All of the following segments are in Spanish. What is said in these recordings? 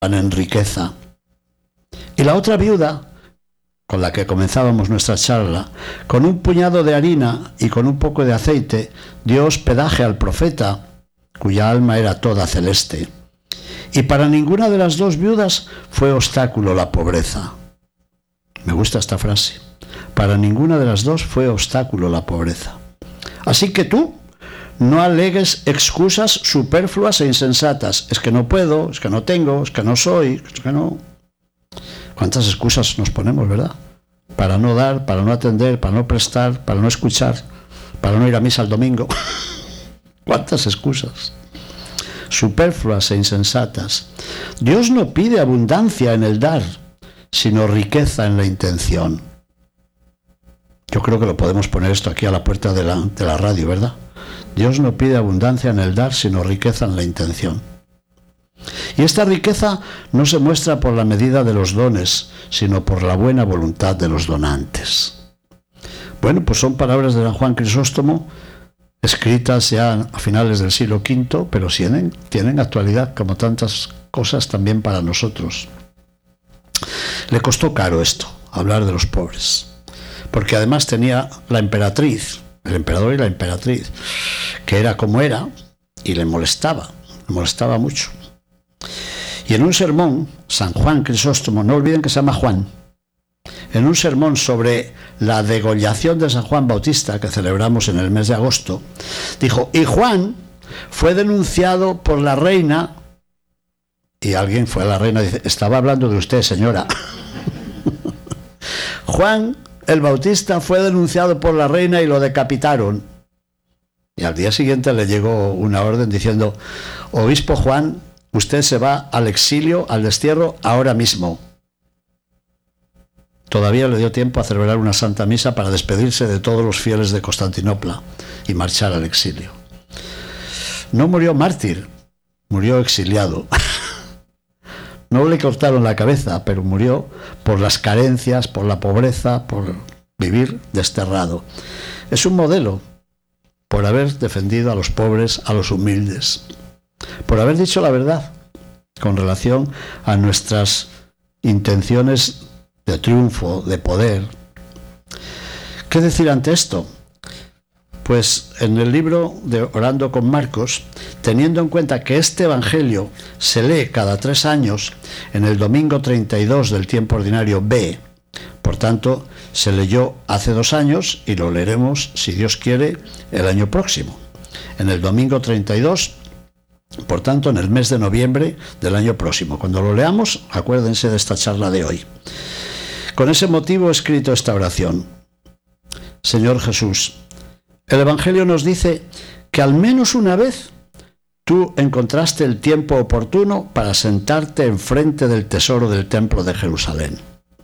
en riqueza. Y la otra viuda, con la que comenzábamos nuestra charla, con un puñado de harina y con un poco de aceite, dio hospedaje al profeta, cuya alma era toda celeste. Y para ninguna de las dos viudas fue obstáculo la pobreza. Me gusta esta frase. Para ninguna de las dos fue obstáculo la pobreza. Así que tú no alegues excusas superfluas e insensatas. Es que no puedo, es que no tengo, es que no soy, es que no... ¿Cuántas excusas nos ponemos, verdad? Para no dar, para no atender, para no prestar, para no escuchar, para no ir a misa el domingo. ¿Cuántas excusas? Superfluas e insensatas. Dios no pide abundancia en el dar, sino riqueza en la intención. Yo creo que lo podemos poner esto aquí a la puerta de la radio, ¿verdad? Dios no pide abundancia en el dar, sino riqueza en la intención. Y esta riqueza no se muestra por la medida de los dones, sino por la buena voluntad de los donantes. Bueno, pues son palabras de San Juan Crisóstomo, escritas ya a finales del siglo V, pero tienen actualidad como tantas cosas también para nosotros. Le costó caro esto, hablar de los pobres, porque además tenía la emperatriz, el emperador y la emperatriz, que era como era, y le molestaba mucho. Y en un sermón, San Juan Crisóstomo, no olviden que se llama Juan, en un sermón sobre la degollación de San Juan Bautista, que celebramos en el mes de agosto, dijo, y Juan fue denunciado por la reina, y alguien fue a la reina y dice, estaba hablando de usted, señora. Juan el Bautista fue denunciado por la reina y lo decapitaron. Y al día siguiente le llegó una orden diciendo, obispo Juan, usted se va al exilio, al destierro, ahora mismo. Todavía le dio tiempo a celebrar una santa misa para despedirse de todos los fieles de Constantinopla y marchar al exilio. No murió mártir, murió exiliado. No le cortaron la cabeza, pero murió por las carencias, por la pobreza, por vivir desterrado. Es un modelo por haber defendido a los pobres, a los humildes, por haber dicho la verdad con relación a nuestras intenciones de triunfo, de poder. ¿Qué decir ante esto? Pues en el libro de Orando con Marcos, teniendo en cuenta que este evangelio se lee cada 3 años, en el domingo 32 del tiempo ordinario B, por tanto, se leyó hace 2 años y lo leeremos, si Dios quiere, el año próximo. En el domingo 32, por tanto, en el mes de noviembre del año próximo. Cuando lo leamos, acuérdense de esta charla de hoy. Con ese motivo he escrito esta oración. Señor Jesús, el Evangelio nos dice que al menos una vez tú encontraste el tiempo oportuno para sentarte enfrente del tesoro del templo de Jerusalén.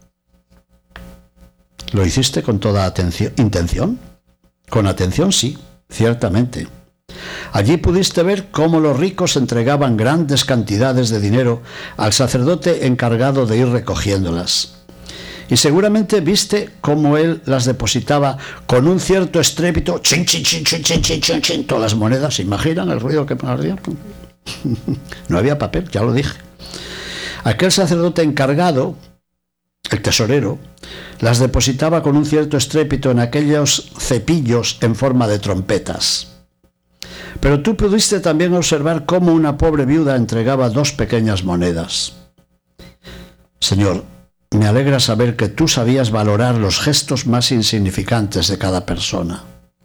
¿Lo hiciste con toda intención? Con atención, sí, ciertamente. Allí pudiste ver cómo los ricos entregaban grandes cantidades de dinero al sacerdote encargado de ir recogiéndolas. Y seguramente viste cómo él las depositaba con un cierto estrépito, chin, chin, chin, chin, chin, chin, chin, chin, todas las monedas. ¿Se imaginan el ruido que hacía? No había papel, ya lo dije. Aquel sacerdote encargado, el tesorero, las depositaba con un cierto estrépito en aquellos cepillos en forma de trompetas. Pero tú pudiste también observar cómo una pobre viuda entregaba 2 pequeñas monedas. Señor, me alegra saber que tú sabías valorar los gestos más insignificantes de cada persona.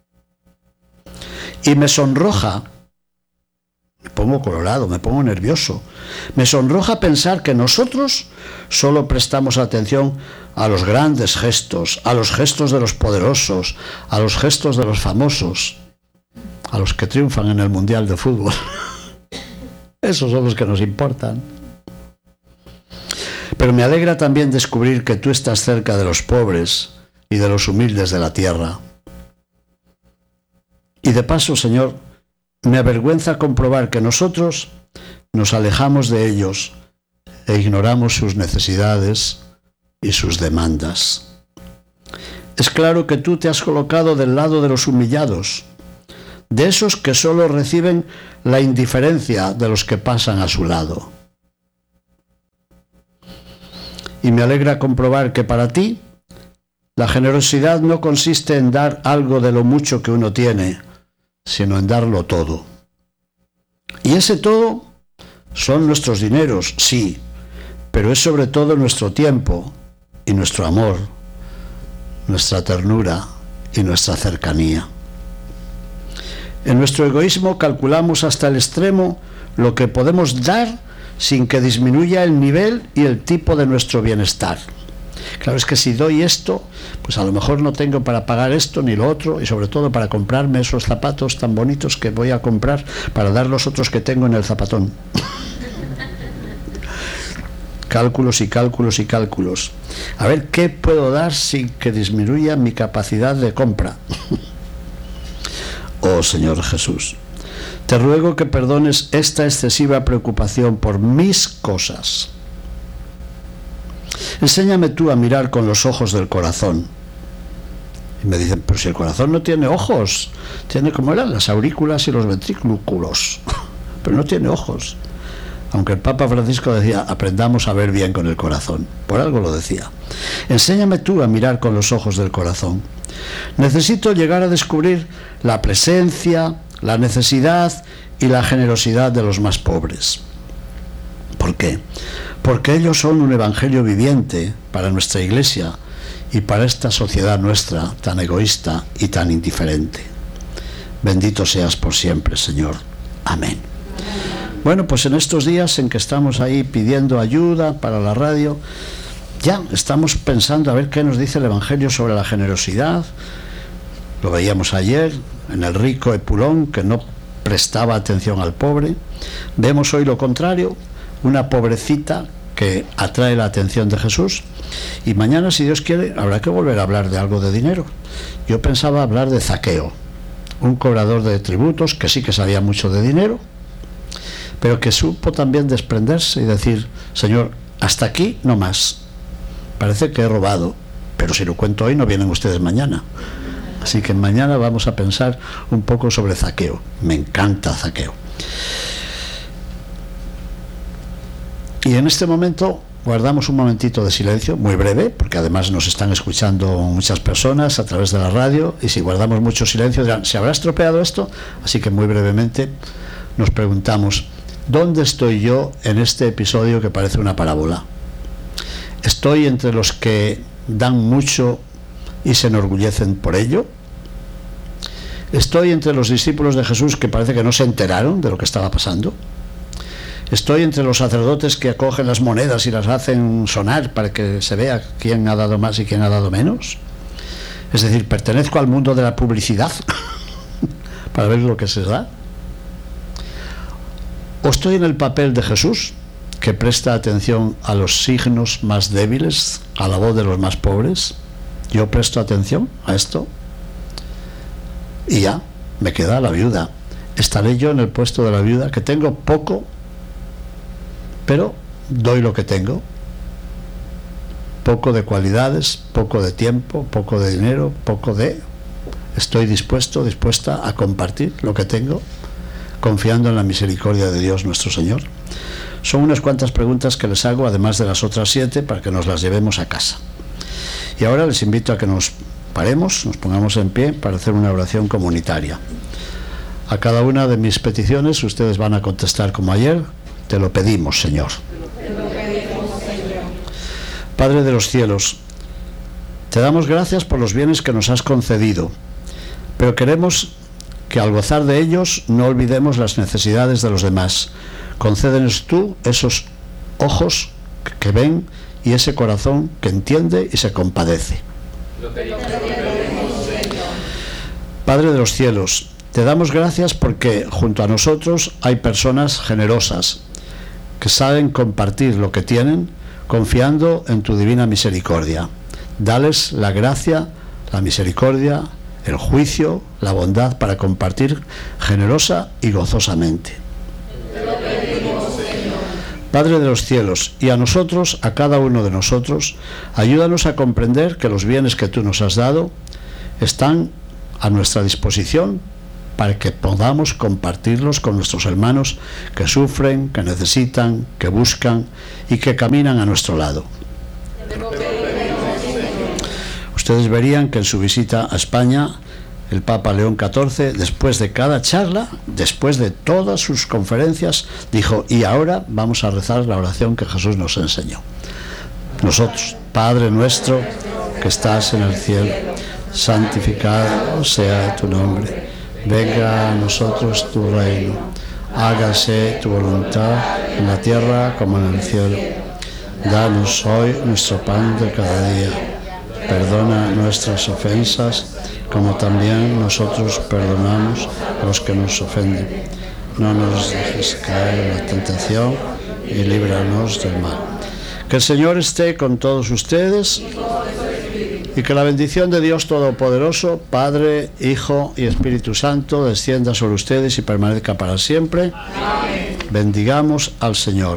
Y me sonroja, me pongo colorado, me pongo nervioso, me sonroja pensar que nosotros solo prestamos atención a los grandes gestos, a los gestos de los poderosos, a los gestos de los famosos, a los que triunfan en el Mundial de Fútbol. Esos son los que nos importan. Pero me alegra también descubrir que tú estás cerca de los pobres y de los humildes de la tierra. Y de paso, Señor, me avergüenza comprobar que nosotros nos alejamos de ellos e ignoramos sus necesidades y sus demandas. Es claro que tú te has colocado del lado de los humillados, de esos que solo reciben la indiferencia de los que pasan a su lado. Y me alegra comprobar que para ti la generosidad no consiste en dar algo de lo mucho que uno tiene, sino en darlo todo. Y ese todo son nuestros dineros, sí, pero es sobre todo nuestro tiempo y nuestro amor, nuestra ternura y nuestra cercanía. En nuestro egoísmo calculamos hasta el extremo lo que podemos dar sin que disminuya el nivel y el tipo de nuestro bienestar. Claro, es que si doy esto, pues a lo mejor no tengo para pagar esto ni lo otro, y sobre todo para comprarme esos zapatos tan bonitos que voy a comprar para dar los otros que tengo en el zapatón. Cálculos y cálculos y cálculos. A ver, ¿qué puedo dar sin que disminuya mi capacidad de compra? Oh Señor Jesús, te ruego que perdones esta excesiva preocupación por mis cosas. Enséñame tú a mirar con los ojos del corazón. Y me dicen, pero si el corazón no tiene ojos, tiene como eran las aurículas y los ventrículos, pero no tiene ojos. Aunque el Papa Francisco decía, aprendamos a ver bien con el corazón, por algo lo decía. Enséñame tú a mirar con los ojos del corazón. Necesito llegar a descubrir la presencia, la necesidad y la generosidad de los más pobres. ¿Por qué? Porque ellos son un evangelio viviente para nuestra Iglesia y para esta sociedad nuestra tan egoísta y tan indiferente. Bendito seas por siempre, Señor. Amén. Bueno, pues en estos días en que estamos ahí pidiendo ayuda para la radio, ya estamos pensando a ver qué nos dice el Evangelio sobre la generosidad. Lo veíamos ayer en el rico Epulón, que no prestaba atención al pobre. Vemos hoy lo contrario, una pobrecita que atrae la atención de Jesús. Y mañana, si Dios quiere, habrá que volver a hablar de algo de dinero. Yo pensaba hablar de Zaqueo, un cobrador de tributos que sí que sabía mucho de dinero, pero que supo también desprenderse y decir, Señor, hasta aquí no más. Parece que he robado, pero si lo cuento hoy no vienen ustedes mañana. Así que mañana vamos a pensar un poco sobre Zaqueo. Me encanta Zaqueo. Y en este momento guardamos un momentito de silencio, muy breve, porque además nos están escuchando muchas personas a través de la radio, y si guardamos mucho silencio dirán, ¿se habrá estropeado esto? Así que muy brevemente nos preguntamos, ¿dónde estoy yo en este episodio que parece una parábola? ¿Estoy entre los que dan mucho y se enorgullecen por ello? ¿Estoy entre los discípulos de Jesús que parece que no se enteraron de lo que estaba pasando? ¿Estoy entre los sacerdotes que acogen las monedas y las hacen sonar para que se vea quién ha dado más y quién ha dado menos? Es decir, ¿pertenezco al mundo de la publicidad para ver lo que se da? ¿O estoy en el papel de Jesús, que presta atención a los signos más débiles, a la voz de los más pobres? Yo presto atención a esto y ya, me queda la viuda. Estaré yo en el puesto de la viuda, que tengo poco, pero doy lo que tengo. Poco de cualidades, poco de tiempo, poco de dinero, poco de... Estoy dispuesta a compartir lo que tengo, confiando en la misericordia de Dios nuestro Señor. Son unas cuantas preguntas que les hago, además de las otras 7, para que nos las llevemos a casa. Y ahora les invito a que nos paremos, nos pongamos en pie para hacer una oración comunitaria. A cada una de mis peticiones ustedes van a contestar como ayer, te lo pedimos, Señor. Padre de los cielos, te damos gracias por los bienes que nos has concedido, pero queremos que al gozar de ellos no olvidemos las necesidades de los demás. Concédenos tú esos ojos que ven y ese corazón que entiende y se compadece. Padre de los cielos, te damos gracias porque junto a nosotros hay personas generosas que saben compartir lo que tienen, confiando en tu divina misericordia. Dales la gracia, la misericordia, el juicio, la bondad para compartir generosa y gozosamente. Te lo pedimos, Señor. Padre de los cielos, y a nosotros, a cada uno de nosotros, ayúdanos a comprender que los bienes que tú nos has dado están a nuestra disposición para que podamos compartirlos con nuestros hermanos que sufren, que necesitan, que buscan y que caminan a nuestro lado. Ustedes verían que en su visita a España, el Papa León XIV, después de cada charla, después de todas sus conferencias, dijo: y ahora vamos a rezar la oración que Jesús nos enseñó. Nosotros: Padre nuestro que estás en el cielo, santificado sea tu nombre, venga a nosotros tu reino, hágase tu voluntad en la tierra como en el cielo. Danos hoy nuestro pan de cada día, perdona nuestras ofensas como también nosotros perdonamos a los que nos ofenden. No nos dejes caer en la tentación y líbranos del mal. Que el Señor esté con todos ustedes y que la bendición de Dios Todopoderoso, Padre, Hijo y Espíritu Santo, descienda sobre ustedes y permanezca para siempre. Amén. Bendigamos al Señor.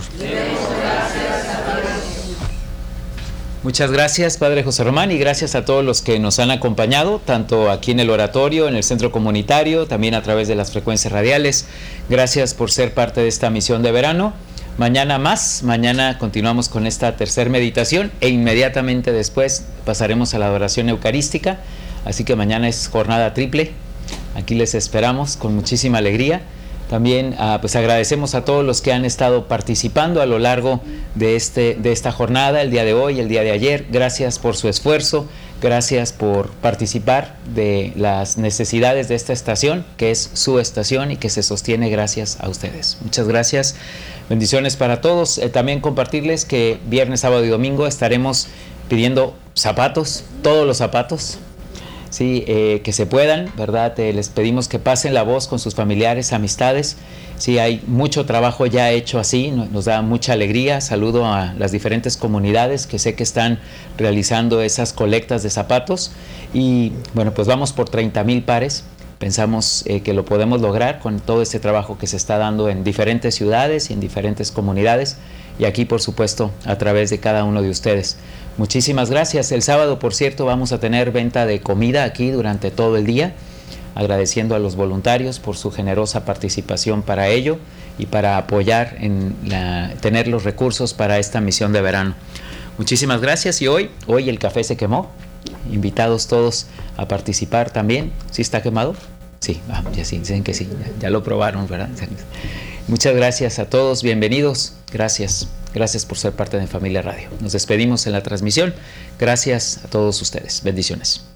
Muchas gracias, Padre José Román, y gracias a todos los que nos han acompañado, tanto aquí en el oratorio, en el centro comunitario, también a través de las frecuencias radiales. Gracias por ser parte de esta misión de verano. Mañana más, mañana continuamos con esta tercera meditación e inmediatamente después pasaremos a la adoración eucarística, así que mañana es jornada triple. Aquí les esperamos con muchísima alegría. También pues agradecemos a todos los que han estado participando a lo largo de esta jornada, el día de hoy, el día de ayer. Gracias por su esfuerzo, gracias por participar de las necesidades de esta estación, que es su estación y que se sostiene gracias a ustedes. Muchas gracias, bendiciones para todos. También compartirles que viernes, sábado y domingo estaremos pidiendo zapatos, todos los zapatos. Sí, que se puedan, ¿verdad? Les pedimos que pasen la voz con sus familiares, amistades. Sí, hay mucho trabajo ya hecho así, nos da mucha alegría. Saludo a las diferentes comunidades que sé que están realizando esas colectas de zapatos. Y bueno, pues vamos por 30,000 pares. Pensamos que lo podemos lograr con todo este trabajo que se está dando en diferentes ciudades y en diferentes comunidades. Y aquí, por supuesto, a través de cada uno de ustedes. Muchísimas gracias. El sábado, por cierto, vamos a tener venta de comida aquí durante todo el día, agradeciendo a los voluntarios por su generosa participación para ello y para apoyar en tener los recursos para esta misión de verano. Muchísimas gracias. Y hoy el café se quemó. Invitados todos a participar también. ¿Sí está quemado? Sí, ya sí, dicen que sí, ya lo probaron, ¿verdad? Muchas gracias a todos, bienvenidos, gracias por ser parte de Familia Radio. Nos despedimos en la transmisión, gracias a todos ustedes, bendiciones.